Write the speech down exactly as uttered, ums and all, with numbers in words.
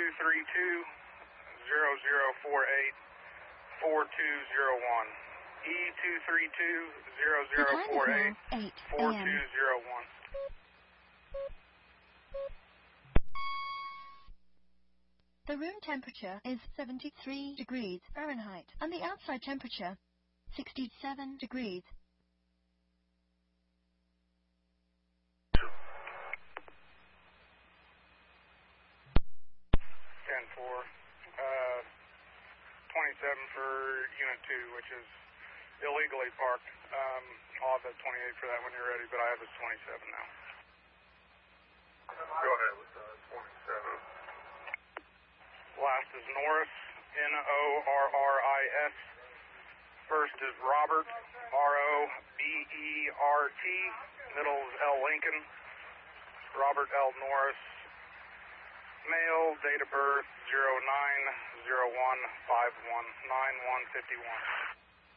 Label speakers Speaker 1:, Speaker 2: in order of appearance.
Speaker 1: two three two, zero zero four eight, four two zero one. E two three two, zero zero four eight, four two zero one.
Speaker 2: The room temperature is seventy-three degrees Fahrenheit, and the outside temperature, sixty-seven degrees.
Speaker 1: ten four, uh, twenty-seven for Unit two, which is illegally parked. Um, I'll have the twenty-eight for that when you're ready, but I have the twenty-seven now.
Speaker 3: Go ahead with uh, twenty-seven.
Speaker 1: Last is Norris, N O R R I S. First is Robert, R O B E R T. Middle is L. Lincoln. Robert L. Norris. Male, date of birth zero nine zero one five one nine one fifty one.